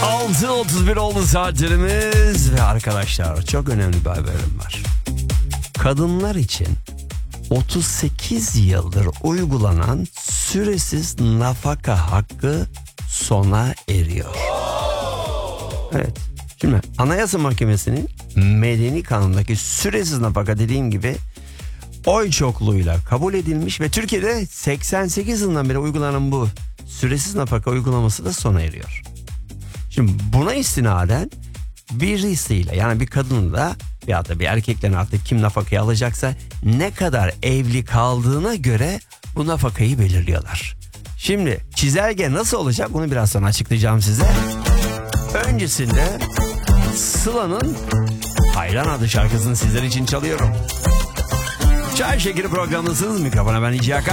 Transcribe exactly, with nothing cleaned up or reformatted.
altı otuz bir oldu saatlerimiz ve arkadaşlar çok önemli bir haberim var. Kadınlar için otuz sekiz yıldır uygulanan süresiz nafaka hakkı sona eriyor. Evet. Şimdi Anayasa Mahkemesi'nin Medeni Kanun'daki süresiz nafaka dediğim gibi oy çokluğuyla kabul edilmiş ve Türkiye'de seksen sekiz yılından beri uygulanan bu süresiz nafaka uygulaması da sona eriyor. Şimdi buna istinaden birisiyle, yani bir kadınla ya da bir erkekle artık kim nafakayı alacaksa ne kadar evli kaldığına göre bu nafakayı belirliyorlar. Şimdi çizelge nasıl olacak bunu biraz sonra açıklayacağım size. Öncesinde Sıla'nın Hayran adlı şarkısını sizler için çalıyorum. Çay Şekeri programındasınız. Mikrofona ben İci Akar.